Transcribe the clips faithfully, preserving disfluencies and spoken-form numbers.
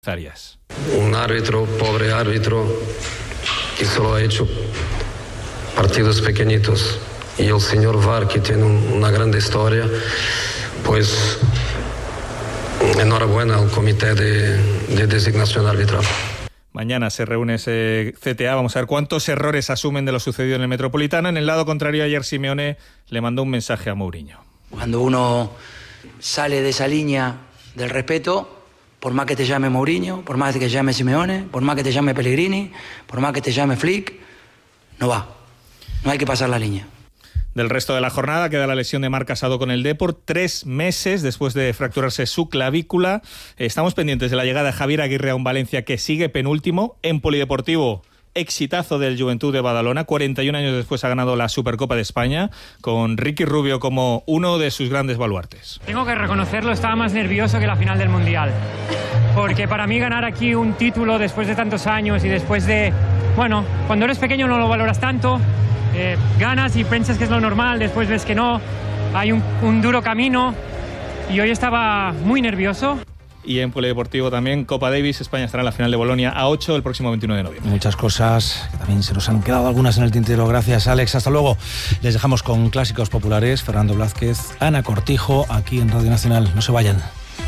Arias. Un árbitro, pobre árbitro, que solo ha hecho partidos pequeñitos. Y el señor V A R, que tiene un, una gran historia, pues enhorabuena al comité de, de designación arbitral. Mañana se reúne ese C T A, vamos a ver cuántos errores asumen de lo sucedido en el Metropolitano. En el lado contrario, ayer Simeone le mandó un mensaje a Mourinho. Cuando uno sale de esa línea del respeto, por más que te llame Mourinho, por más que te llame Simeone, por más que te llame Pellegrini, por más que te llame Flick, no va. No hay que pasar la línea. Del resto de la jornada queda la lesión de Marc Casado con el Depor, tres meses después de fracturarse su clavícula. Estamos pendientes de la llegada de Javier Aguirre a un Valencia que sigue penúltimo. En polideportivo, exitazo del Juventud de Badalona, cuarenta y un años después ha ganado la Supercopa de España, con Ricky Rubio como uno de sus grandes baluartes. Tengo que reconocerlo, estaba más nervioso que la final del Mundial, porque para mí ganar aquí un título después de tantos años y después de, bueno, cuando eres pequeño no lo valoras tanto, eh, ganas y piensas que es lo normal, después ves que no, hay un, un duro camino y hoy estaba muy nervioso. Y en polideportivo también, Copa Davis, España estará en la final de Bolonia a ocho el próximo veintiuno de noviembre. Muchas cosas, que también se nos han quedado algunas en el tintero. Gracias, Alex. Hasta luego. Les dejamos con clásicos populares. Fernando Blázquez, Ana Cortijo, aquí en Radio Nacional. No se vayan.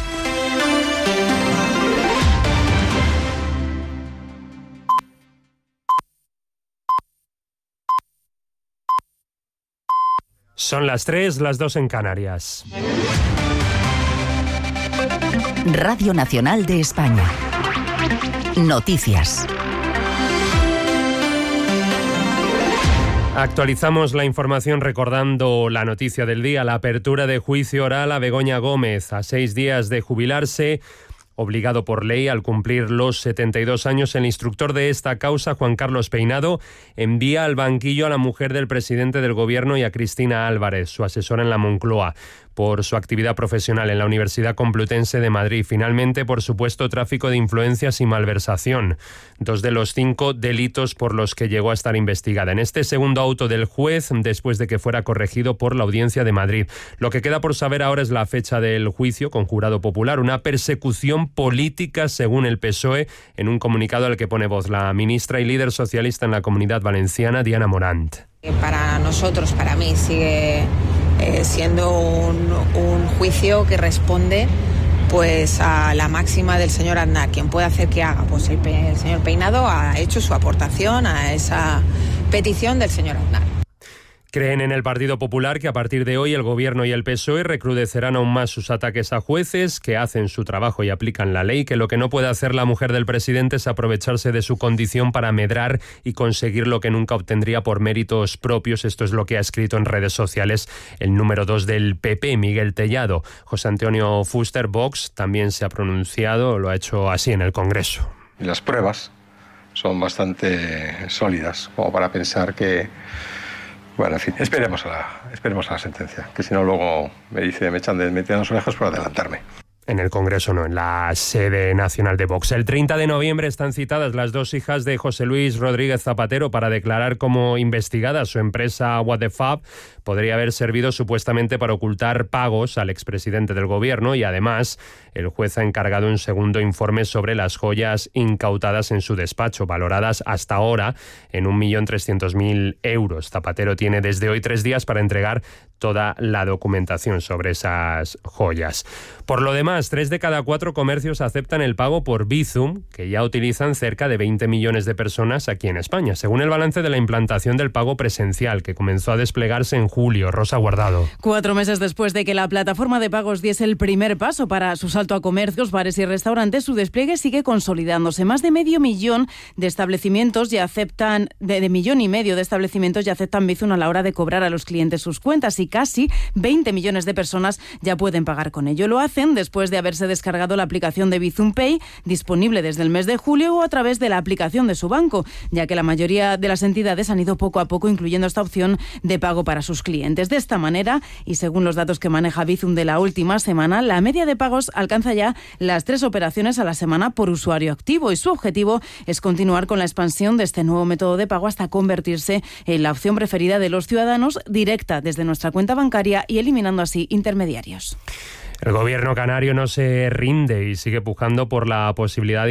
Son las tres, las dos en Canarias. Radio Nacional de España. Noticias. Actualizamos la información recordando la noticia del día, la apertura de juicio oral a Begoña Gómez, a seis días de jubilarse. Obligado por ley al cumplir los setenta y dos años, el instructor de esta causa, Juan Carlos Peinado, envía al banquillo a la mujer del presidente del Gobierno y a Cristina Álvarez, su asesora en la Moncloa, por su actividad profesional en la Universidad Complutense de Madrid. Finalmente, por supuesto tráfico de influencias y malversación, dos de los cinco delitos por los que llegó a estar investigada. En este segundo auto del juez, después de que fuera corregido por la Audiencia de Madrid. Lo que queda por saber ahora es la fecha del juicio con jurado popular, una persecución política según el P S O E, en un comunicado al que pone voz la ministra y líder socialista en la Comunidad Valenciana, Diana Morant. Para nosotros, para mí, sigue eh, siendo un, un juicio que responde pues a la máxima del señor Aznar. Quien puede hacer que haga, pues el, el señor Peinado ha hecho su aportación a esa petición del señor Aznar. Creen en el Partido Popular que a partir de hoy el Gobierno y el P S O E recrudecerán aún más sus ataques a jueces que hacen su trabajo y aplican la ley, que lo que no puede hacer la mujer del presidente es aprovecharse de su condición para medrar y conseguir lo que nunca obtendría por méritos propios. Esto es lo que ha escrito en redes sociales el número dos del P P, Miguel Tellado. José Antonio Fuster, Vox, también se ha pronunciado, lo ha hecho así en el Congreso. Y las pruebas son bastante sólidas como para pensar que... Bueno, en fin, esperemos a la, esperemos a la sentencia, que si no luego me dice, me echan de meter las orejas por adelantarme. En el Congreso no, en la sede nacional de Vox. El treinta de noviembre están citadas las dos hijas de José Luis Rodríguez Zapatero para declarar como investigada. Su empresa What the Fab podría haber servido supuestamente para ocultar pagos al expresidente del Gobierno y además el juez ha encargado un segundo informe sobre las joyas incautadas en su despacho, valoradas hasta ahora en un millón trescientos mil euros. Zapatero tiene desde hoy tres días para entregar toda la documentación sobre esas joyas. Por lo demás, tres de cada cuatro comercios aceptan el pago por Bizum, que ya utilizan cerca de veinte millones de personas aquí en España, según el balance de la implantación del pago presencial, que comenzó a desplegarse en julio. Rosa Guardado. Cuatro meses después de que la plataforma de pagos diese el primer paso para su salto a comercios, bares y restaurantes, su despliegue sigue consolidándose. Más de medio millón de establecimientos ya aceptan, de, de millón y medio de establecimientos ya aceptan Bizum a la hora de cobrar a los clientes sus cuentas y casi veinte millones de personas ya pueden pagar con ello. Lo hacen después de haberse descargado la aplicación de Bizum Pay, disponible desde el mes de julio, o a través de la aplicación de su banco, ya que la mayoría de las entidades han ido poco a poco incluyendo esta opción de pago para sus clientes. De esta manera, y según los datos que maneja Bizum de la última semana, la media de pagos alcanza ya las tres operaciones a la semana por usuario activo, y su objetivo es continuar con la expansión de este nuevo método de pago hasta convertirse en la opción preferida de los ciudadanos, directa desde nuestra cuenta bancaria y eliminando así intermediarios. El gobierno canario no se rinde y sigue pujando por la posibilidad de